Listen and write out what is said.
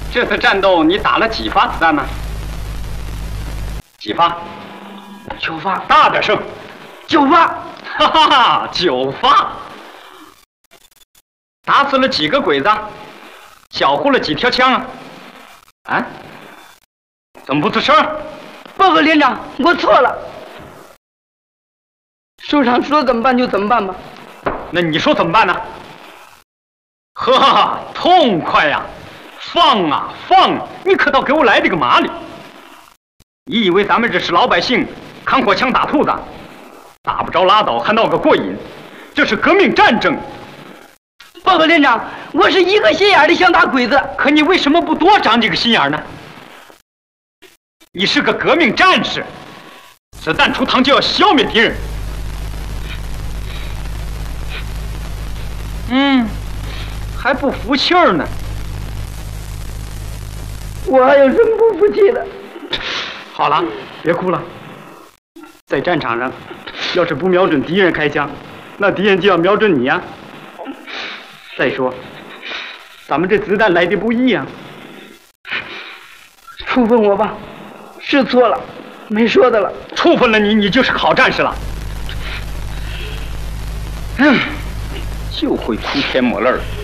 这次战斗你打了几发子弹呢？几发 ？9发。 大点声。 9发。 哈哈哈，9发。打死了几个鬼子？缴获了几条枪啊？啊？怎么不吱声？ 报告连长，我错了。首长说怎么办就怎么办吧。 那你说怎么办呢？呵，痛快呀！放啊放！你可倒给我来这个麻利！你以为咱们这是老百姓扛火枪打兔子，打不着拉倒还闹个过瘾？这是革命战争！ 报告连长，我是一个心眼的想打鬼子， 可你为什么不多长几个心眼呢？你是个革命战士，子弹出膛就要消灭敌人。还不服气儿呢？ 我还有什么不服气的？ 好了，别哭了。在战场上，要是不瞄准敌人开枪，那敌人就要瞄准你呀。再说，咱们这子弹来的不易呀。 处分我吧，是错了，没说的了。 处分了你，你就是个好战士了。就会哭天抹泪儿。